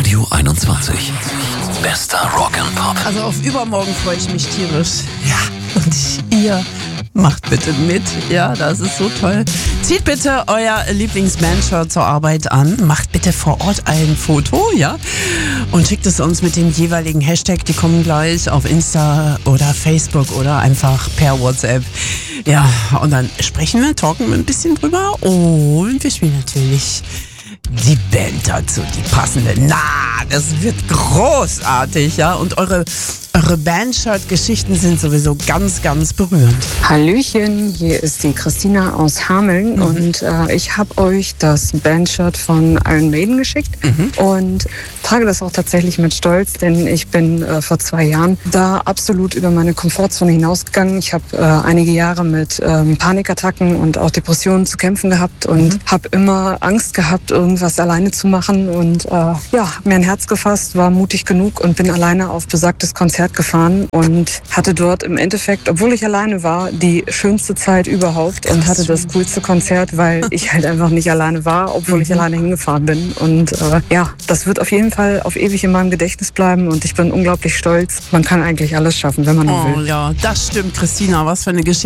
Radio 21. Bester Rock'n'Pop. Also auf übermorgen freue ich mich tierisch. Ja, und ihr macht bitte mit. Ja, das ist so toll. Zieht bitte euer Lieblings-Band-Shirt zur Arbeit an. Macht bitte vor Ort ein Foto, ja? Und schickt es uns mit dem jeweiligen Hashtag. Die kommen gleich auf Insta oder Facebook oder einfach per WhatsApp. Ja, und dann sprechen wir, talken wir ein bisschen drüber. Und wir spielen natürlich die Band dazu, die passende. Na, das wird großartig, ja? Und eure Bandshirt-Geschichten sind sowieso ganz, ganz berührend. Hallöchen, hier ist die Christina aus Hameln und ich habe euch das Bandshirt von Iron Maiden geschickt und trage das auch tatsächlich mit Stolz, denn ich bin vor 2 Jahren da absolut über meine Komfortzone hinausgegangen. Ich habe einige Jahre mit Panikattacken und auch Depressionen zu kämpfen gehabt und habe immer Angst gehabt, irgendwas alleine zu machen und habe mir ein Herz gefasst, war mutig genug und bin alleine auf besagtes Konzert gefahren und hatte dort im Endeffekt, obwohl ich alleine war, die schönste Zeit überhaupt und hatte das coolste Konzert, weil ich halt einfach nicht alleine war, obwohl ich alleine hingefahren bin. Und das wird auf jeden Fall auf ewig in meinem Gedächtnis bleiben und ich bin unglaublich stolz. Man kann eigentlich alles schaffen, wenn man nur will. Oh ja, das stimmt, Christina. Was für eine Geschichte.